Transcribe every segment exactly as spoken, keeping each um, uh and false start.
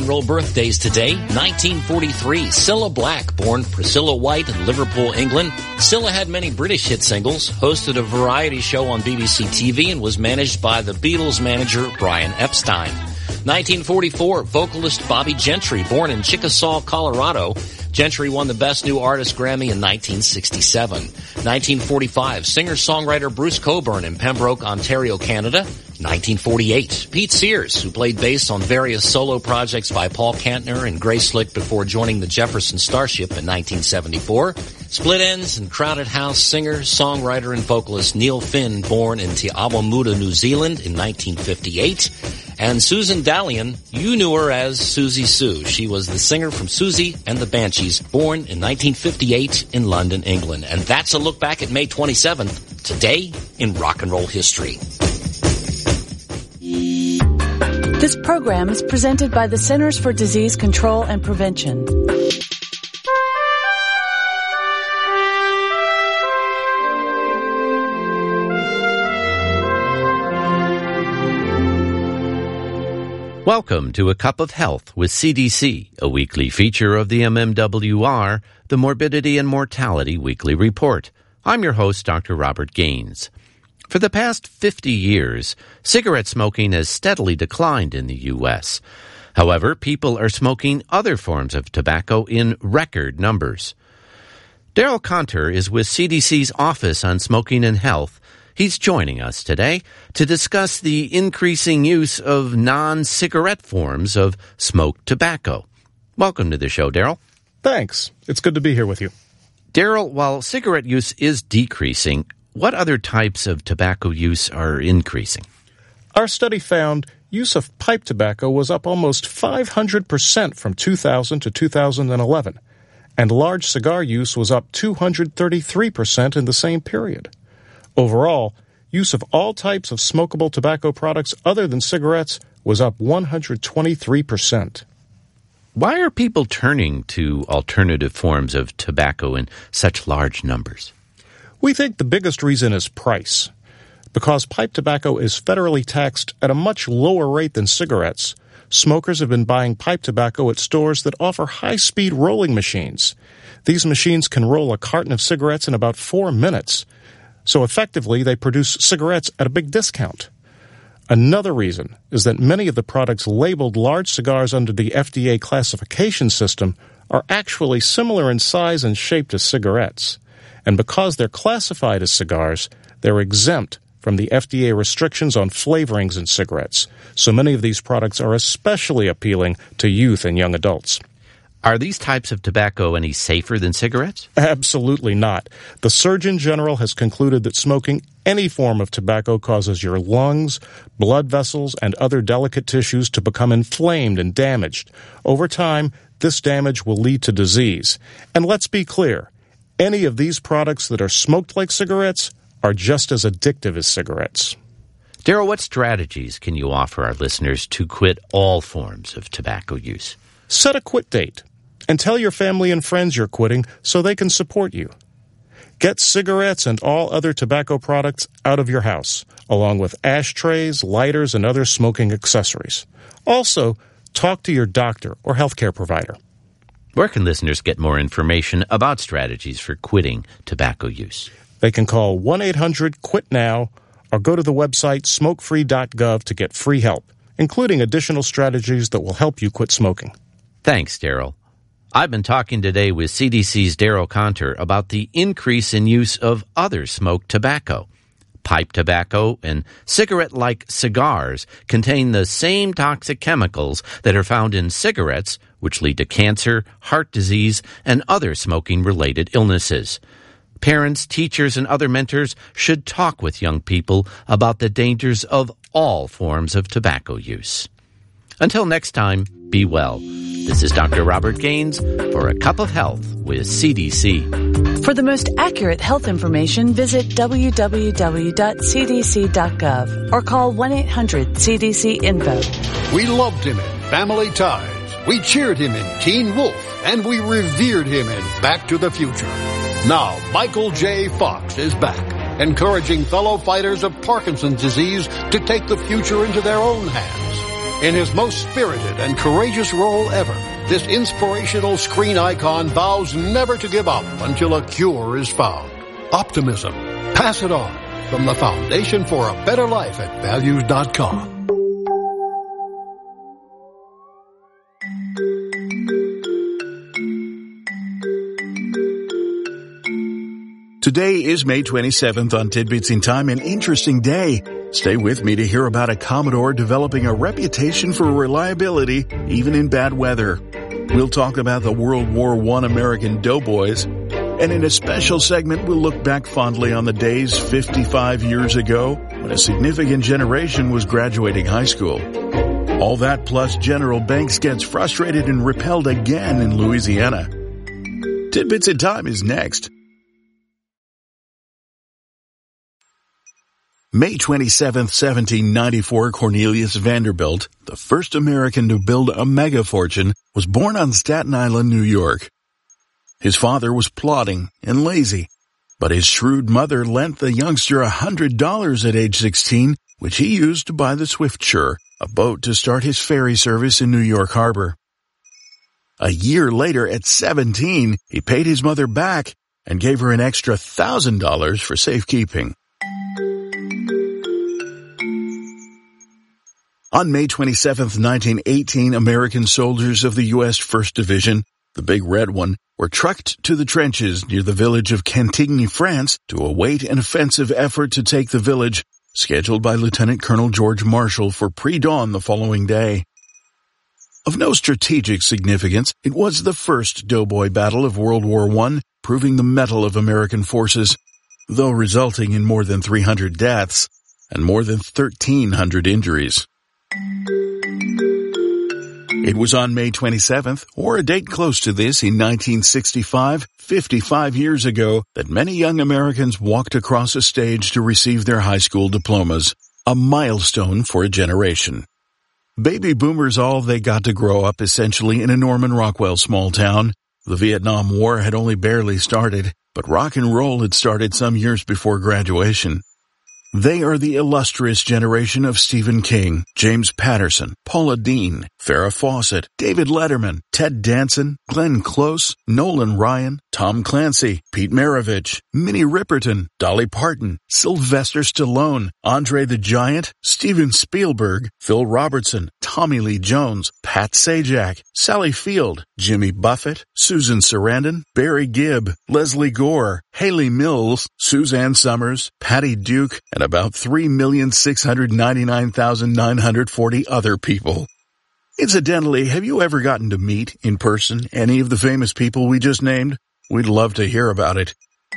and roll birthdays today. nineteen forty-three, Cilla Black, born Priscilla White in Liverpool, England. Cilla had many British hit singles, hosted a variety show on B B C T V, and was managed by the Beatles manager Brian Epstein. nineteen forty-four, vocalist Bobby Gentry, born in Chickasaw, Colorado. Gentry won the Best New Artist Grammy in nineteen sixty-seven. nineteen forty-five, singer-songwriter Bruce Cockburn in Pembroke, Ontario, Canada. nineteen forty-eight, Pete Sears, who played bass on various solo projects by Paul Kantner and Grace Slick before joining the Jefferson Starship in nineteen seventy-four. Split Enz and Crowded House singer, songwriter, and vocalist Neil Finn, born in Te Awamutu, New Zealand in nineteen fifty-eight. And Susan Dalian, you knew her as Susie Sue. She was the singer from Susie and the Banshees, born in nineteen fifty-eight in London, England. And that's a look back at May twenty-seventh, today in rock and roll history. This program is presented by the Centers for Disease Control and Prevention. Welcome to A Cup of Health with C D C, a weekly feature of the M M W R, the Morbidity and Mortality Weekly Report. I'm your host, Doctor Robert Gaines. For the past fifty years, cigarette smoking has steadily declined in the U S. However, people are smoking other forms of tobacco in record numbers. Daryl Conter is with C D C's Office on Smoking and Health. He's joining us today to discuss the increasing use of non-cigarette forms of smoked tobacco. Welcome to the show, Daryl. Thanks. It's good to be here with you. Daryl, while cigarette use is decreasing, what other types of tobacco use are increasing? Our study found use of pipe tobacco was up almost five hundred percent from two thousand to two thousand eleven, and large cigar use was up two hundred thirty-three percent in the same period. Overall, use of all types of smokable tobacco products other than cigarettes was up one hundred twenty-three percent. Why are people turning to alternative forms of tobacco in such large numbers? We think the biggest reason is price. Because pipe tobacco is federally taxed at a much lower rate than cigarettes, smokers have been buying pipe tobacco at stores that offer high-speed rolling machines. These machines can roll a carton of cigarettes in about four minutes. So effectively, they produce cigarettes at a big discount. Another reason is that many of the products labeled large cigars under the F D A classification system are actually similar in size and shape to cigarettes. And because they're classified as cigars, they're exempt from the F D A restrictions on flavorings in cigarettes. So many of these products are especially appealing to youth and young adults. Are these types of tobacco any safer than cigarettes? Absolutely not. The Surgeon General has concluded that smoking any form of tobacco causes your lungs, blood vessels, and other delicate tissues to become inflamed and damaged. Over time, this damage will lead to disease. And let's be clear, any of these products that are smoked like cigarettes are just as addictive as cigarettes. Daryl, what strategies can you offer our listeners to quit all forms of tobacco use? Set a quit date. And tell your family and friends you're quitting so they can support you. Get cigarettes and all other tobacco products out of your house, along with ashtrays, lighters, and other smoking accessories. Also, talk to your doctor or healthcare provider. Where can listeners get more information about strategies for quitting tobacco use? They can call one eight hundred quit now or go to the website smoke free dot gov to get free help, including additional strategies that will help you quit smoking. Thanks, Daryl. I've been talking today with C D C's Daryl Conter about the increase in use of other smoked tobacco. Pipe tobacco and cigarette-like cigars contain the same toxic chemicals that are found in cigarettes, which lead to cancer, heart disease, and other smoking-related illnesses. Parents, teachers, and other mentors should talk with young people about the dangers of all forms of tobacco use. Until next time, be well. This is Doctor Robert Gaines for A Cup of Health with C D C. For the most accurate health information, visit w w w dot c d c dot gov or call one eight hundred C D C info. We loved him in Family Ties. We cheered him in Teen Wolf. And we revered him in Back to the Future. Now, Michael J. Fox is back, encouraging fellow fighters of Parkinson's disease to take the future into their own hands. In his most spirited and courageous role ever, this inspirational screen icon vows never to give up until a cure is found. Optimism. Pass it on. From the Foundation for a Better Life at values dot com. Today is May twenty-seventh on Tidbits in Time, an interesting day. Stay with me to hear about a Commodore developing a reputation for reliability even in bad weather. We'll talk about the World War One American doughboys. And in a special segment, we'll look back fondly on the days fifty-five years ago when a significant generation was graduating high school. All that plus General Banks gets frustrated and repelled again in Louisiana. Tidbits in Time is next. May twenty-seventh, seventeen ninety-four, Cornelius Vanderbilt, the first American to build a mega fortune, was born on Staten Island, New York. His father was plodding and lazy, but his shrewd mother lent the youngster a hundred dollars at age sixteen, which he used to buy the Swiftsure, a boat to start his ferry service in New York Harbor. A year later, at seventeen, he paid his mother back and gave her an extra thousand dollars for safekeeping. On May twenty-seventh, nineteen eighteen, American soldiers of the U S First Division, the Big Red One, were trucked to the trenches near the village of Cantigny, France, to await an offensive effort to take the village, scheduled by Lieutenant Colonel George Marshall for pre-dawn the following day. Of no strategic significance, it was the first doughboy battle of World War One, proving the mettle of American forces, though resulting in more than three hundred deaths and more than thirteen hundred injuries. It was on May twenty-seventh, or a date close to this in nineteen sixty-five, fifty-five years ago, that many young Americans walked across a stage to receive their high school diplomas, a milestone for a generation. Baby boomers all they got to grow up essentially in a Norman Rockwell small town. The Vietnam War had only barely started, but rock and roll had started some years before graduation. They are the illustrious generation of Stephen King, James Patterson, Paula Deen, Farrah Fawcett, David Letterman, Ted Danson, Glenn Close, Nolan Ryan, Tom Clancy, Pete Maravich, Minnie Riperton, Dolly Parton, Sylvester Stallone, Andre the Giant, Steven Spielberg, Phil Robertson, Tommy Lee Jones, Pat Sajak, Sally Field, Jimmy Buffett, Susan Sarandon, Barry Gibb, Leslie Gore, Haley Mills, Suzanne Summers, Patty Duke, and about three million six hundred ninety-nine thousand nine hundred forty other people. Incidentally, have you ever gotten to meet, in person, any of the famous people we just named? We'd love to hear about it.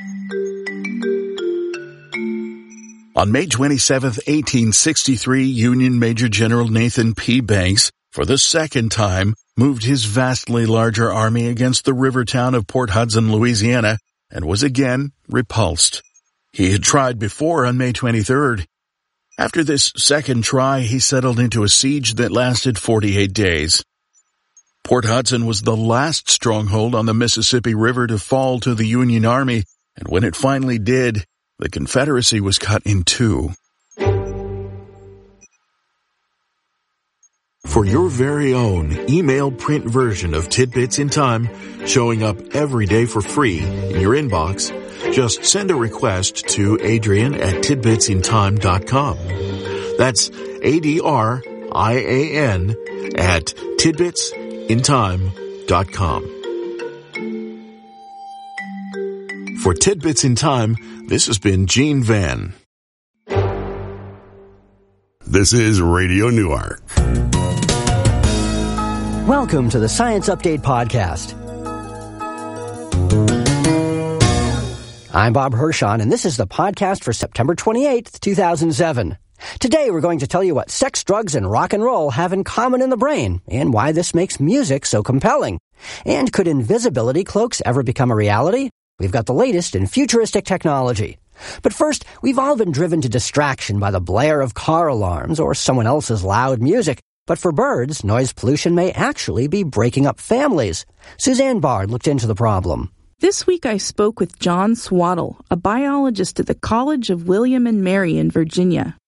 On May twenty-seventh, eighteen sixty-three, Union Major General Nathan P. Banks, for the second time, moved his vastly larger army against the river town of Port Hudson, Louisiana, and was again repulsed. He had tried before on May twenty-third. After this second try, he settled into a siege that lasted forty-eight days. Port Hudson was the last stronghold on the Mississippi River to fall to the Union Army, and when it finally did, the Confederacy was cut in two. For your very own email print version of Tidbits in Time, showing up every day for free in your inbox, just send a request to Adrian at tidbits in time dot com. That's A D R I A N at tidbits in time dot com. For Tidbits in Time, this has been Gene Van. This is Radio Newark. Welcome to the Science Update Podcast. I'm Bob Hirschon, and this is the podcast for September twenty-eighth, two thousand seven. Today we're going to tell you what sex, drugs, and rock and roll have in common in the brain, and why this makes music so compelling. And could invisibility cloaks ever become a reality? We've got the latest in futuristic technology. But first, we've all been driven to distraction by the blare of car alarms or someone else's loud music. But for birds, noise pollution may actually be breaking up families. Suzanne Bard looked into the problem. This week I spoke with John Swaddle, a biologist at the College of William and Mary in Virginia.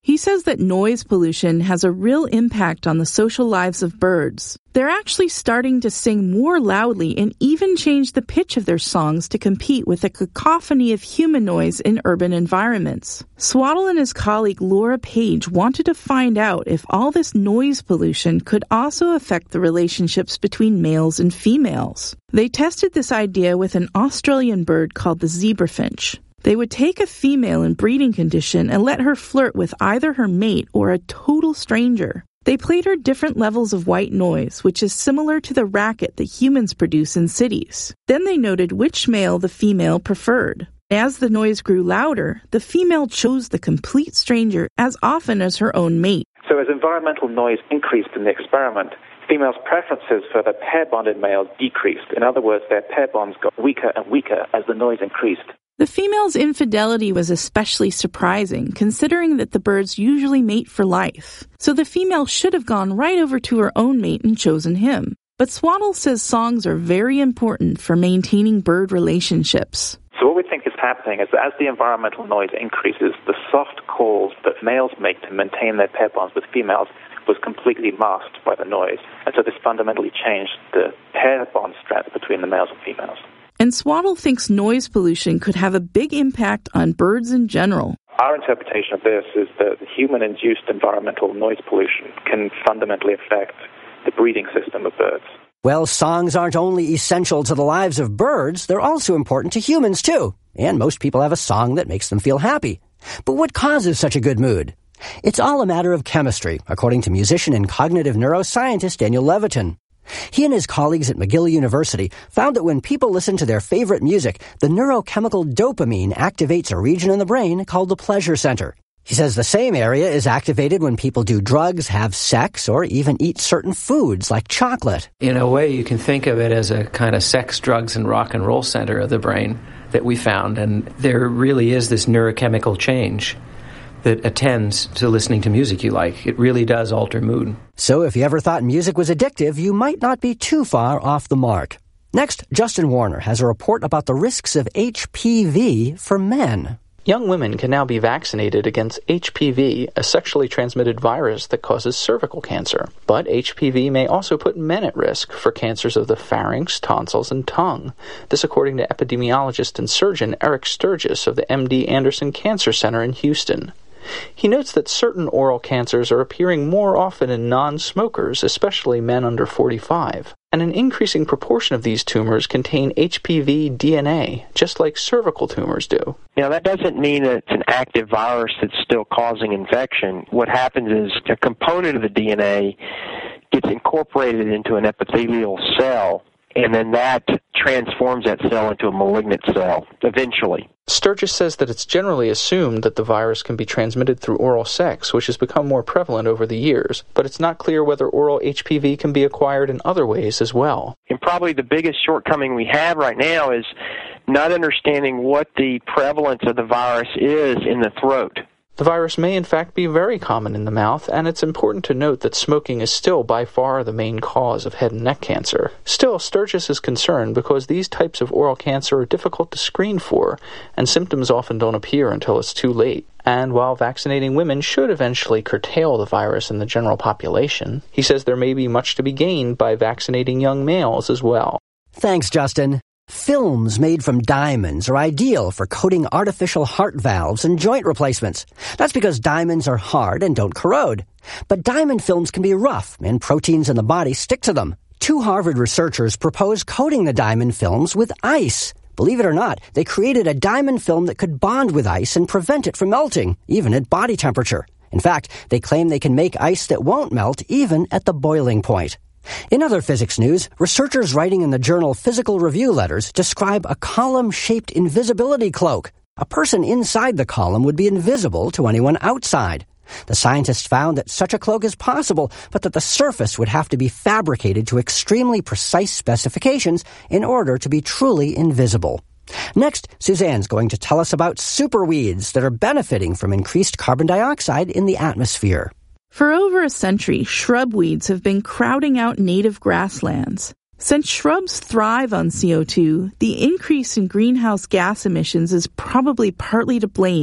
He says that noise pollution has a real impact on the social lives of birds. They're actually starting to sing more loudly and even change the pitch of their songs to compete with the cacophony of human noise in urban environments. Swaddle and his colleague Laura Page wanted to find out if all this noise pollution could also affect the relationships between males and females. They tested this idea with an Australian bird called the zebrafinch. They would take a female in breeding condition and let her flirt with either her mate or a total stranger. They played her different levels of white noise, which is similar to the racket that humans produce in cities. Then they noted which male the female preferred. As the noise grew louder, the female chose the complete stranger as often as her own mate. So as environmental noise increased in the experiment, females' preferences for the pair-bonded males decreased. In other words, their pair bonds got weaker and weaker as the noise increased. The female's infidelity was especially surprising, considering that the birds usually mate for life. So the female should have gone right over to her own mate and chosen him. But Swaddle says songs are very important for maintaining bird relationships. So what we think is happening is that as the environmental noise increases, the soft calls that males make to maintain their pair bonds with females was completely masked by the noise. And so this fundamentally changed the pair bond strength between the males and females. And Swaddle thinks noise pollution could have a big impact on birds in general. Our interpretation of this is that human-induced environmental noise pollution can fundamentally affect the breeding system of birds. Well, songs aren't only essential to the lives of birds, they're also important to humans, too. And most people have a song that makes them feel happy. But what causes such a good mood? It's all a matter of chemistry, according to musician and cognitive neuroscientist Daniel Levitin. He and his colleagues at McGill University found that when people listen to their favorite music, the neurochemical dopamine activates a region in the brain called the pleasure center. He says the same area is activated when people do drugs, have sex, or even eat certain foods like chocolate. In a way, you can think of it as a kind of sex, drugs, and rock and roll center of the brain that we found. And there really is this neurochemical change that attends to listening to music you like. It really does alter mood. So if you ever thought music was addictive, you might not be too far off the mark. Next, Justin Warner has a report about the risks of H P V for men. Young women can now be vaccinated against H P V, a sexually transmitted virus that causes cervical cancer. But H P V may also put men at risk for cancers of the pharynx, tonsils, and tongue. This according to epidemiologist and surgeon Eric Sturgis of the M D Anderson Cancer Center in Houston. He notes that certain oral cancers are appearing more often in non-smokers, especially men under forty-five. And an increasing proportion of these tumors contain H P V D N A, just like cervical tumors do. Now, that doesn't mean that it's an active virus that's still causing infection. What happens is a component of the D N A gets incorporated into an epithelial cell, and then that transforms that cell into a malignant cell, eventually. Sturgis says that it's generally assumed that the virus can be transmitted through oral sex, which has become more prevalent over the years, but it's not clear whether oral H P V can be acquired in other ways as well. And probably the biggest shortcoming we have right now is not understanding what the prevalence of the virus is in the throat. The virus may in fact be very common in the mouth, and it's important to note that smoking is still by far the main cause of head and neck cancer. Still, Sturgis is concerned because these types of oral cancer are difficult to screen for, and symptoms often don't appear until it's too late. And while vaccinating women should eventually curtail the virus in the general population, he says there may be much to be gained by vaccinating young males as well. Thanks, Justin. Films made from diamonds are ideal for coating artificial heart valves and joint replacements. That's because diamonds are hard and don't corrode. But diamond films can be rough, and proteins in the body stick to them. Two Harvard researchers proposed coating the diamond films with ice. Believe it or not, they created a diamond film that could bond with ice and prevent it from melting, even at body temperature. In fact, they claim they can make ice that won't melt even at the boiling point. In other physics news, researchers writing in the journal Physical Review Letters describe a column-shaped invisibility cloak. A person inside the column would be invisible to anyone outside. The scientists found that such a cloak is possible, but that the surface would have to be fabricated to extremely precise specifications in order to be truly invisible. Next, Suzanne's going to tell us about superweeds that are benefiting from increased carbon dioxide in the atmosphere. For over a century, shrub weeds have been crowding out native grasslands. Since shrubs thrive on C O two, the increase in greenhouse gas emissions is probably partly to blame.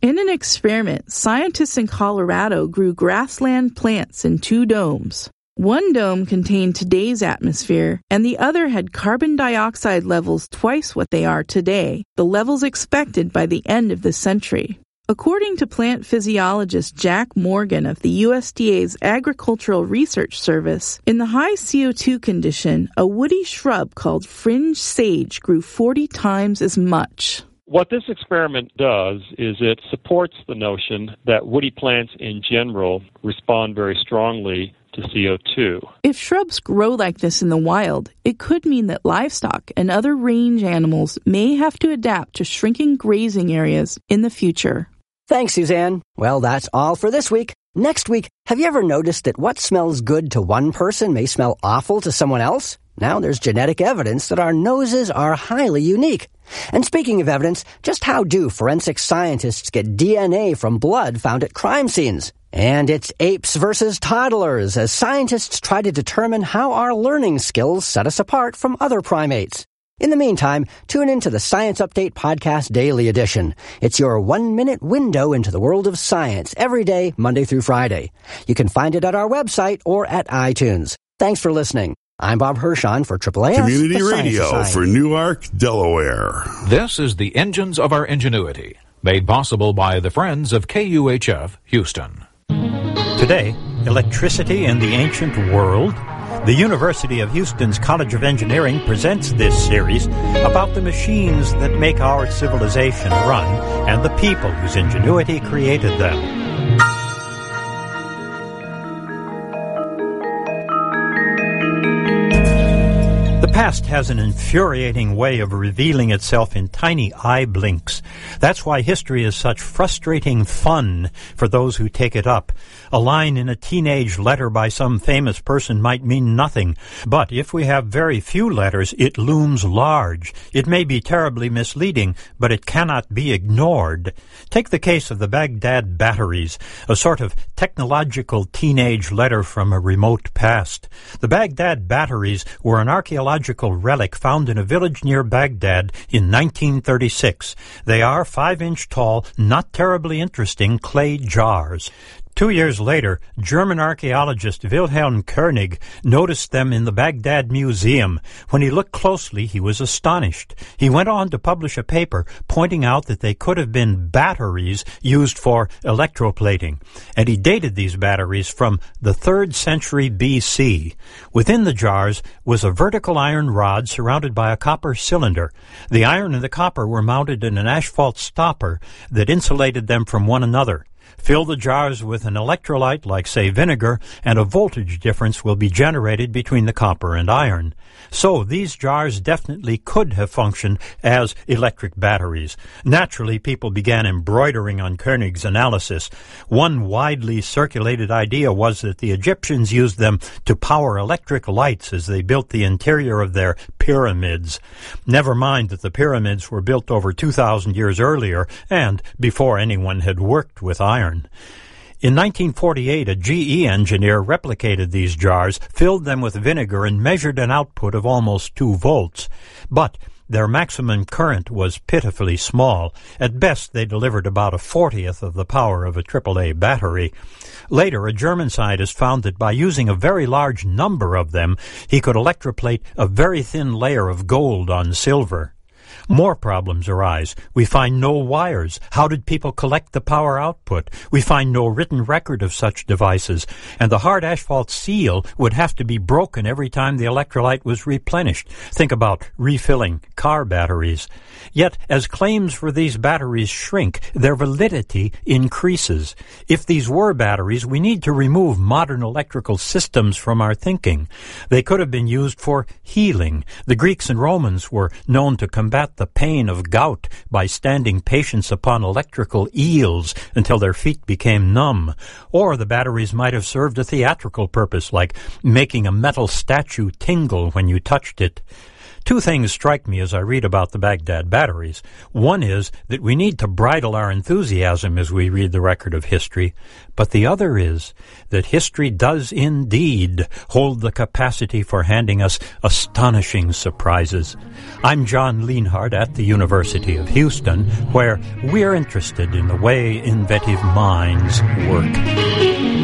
In an experiment, scientists in Colorado grew grassland plants in two domes. One dome contained today's atmosphere, and the other had carbon dioxide levels twice what they are today, the levels expected by the end of the century. According to plant physiologist Jack Morgan of the U S D A's Agricultural Research Service, in the high C O two condition, a woody shrub called fringe sage grew forty times as much. What this experiment does is it supports the notion that woody plants in general respond very strongly to C O two. If shrubs grow like this in the wild, it could mean that livestock and other range animals may have to adapt to shrinking grazing areas in the future. Thanks, Suzanne. Well, that's all for this week. Next week, have you ever noticed that what smells good to one person may smell awful to someone else? Now there's genetic evidence that our noses are highly unique. And speaking of evidence, just how do forensic scientists get D N A from blood found at crime scenes? And it's apes versus toddlers as scientists try to determine how our learning skills set us apart from other primates. In the meantime, tune into the Science Update Podcast Daily Edition. It's your one-minute window into the world of science every day, Monday through Friday. You can find it at our website or at iTunes. Thanks for listening. I'm Bob Hirschon for Triple A S, Community Radio for Newark, Delaware. This is the Engines of Our Ingenuity, made possible by the Friends of K U H F Houston. Today, electricity in the ancient world. The University of Houston's College of Engineering presents this series about the machines that make our civilization run and the people whose ingenuity created them. The past has an infuriating way of revealing itself in tiny eye blinks. That's why history is such frustrating fun for those who take it up. A line in a teenage letter by some famous person might mean nothing, but if we have very few letters, it looms large. It may be terribly misleading, but it cannot be ignored. Take the case of the Baghdad batteries, a sort of technological teenage letter from a remote past. The Baghdad batteries were an archaeological relic found in a village near Baghdad in nineteen thirty-six. They are five-inch tall, not terribly interesting clay jars. Two years later, German archaeologist Wilhelm Koenig noticed them in the Baghdad Museum. When he looked closely, he was astonished. He went on to publish a paper pointing out that they could have been batteries used for electroplating, and he dated these batteries from the third century B C. Within the jars was a vertical iron rod surrounded by a copper cylinder. The iron and the copper were mounted in an asphalt stopper that insulated them from one another. Fill the jars with an electrolyte like, say, vinegar, and a voltage difference will be generated between the copper and iron. So these jars definitely could have functioned as electric batteries. Naturally, people began embroidering on Koenig's analysis. One widely circulated idea was that the Egyptians used them to power electric lights as they built the interior of their pyramids. Never mind that the pyramids were built over two thousand years earlier and before anyone had worked with iron. In nineteen forty-eight, a G E engineer replicated these jars, filled them with vinegar, and measured an output of almost two volts. But their maximum current was pitifully small. At best, they delivered about a fortieth of the power of a triple A battery. Later, a German scientist found that by using a very large number of them, he could electroplate a very thin layer of gold on silver. More problems arise. We find no wires. How did people collect the power output? We find no written record of such devices, and the hard asphalt seal would have to be broken every time the electrolyte was replenished. Think about refilling car batteries. Yet, as claims for these batteries shrink, their validity increases. If these were batteries, we need to remove modern electrical systems from our thinking. They could have been used for healing. The Greeks and Romans were known to combat the pain of gout by standing patients upon electrical eels until their feet became numb. Or the batteries might have served a theatrical purpose, like making a metal statue tingle when you touched it. Two things strike me as I read about the Baghdad batteries. One is that we need to bridle our enthusiasm as we read the record of history, but the other is that history does indeed hold the capacity for handing us astonishing surprises. I'm John Lienhardt at the University of Houston, where we're interested in the way inventive minds work.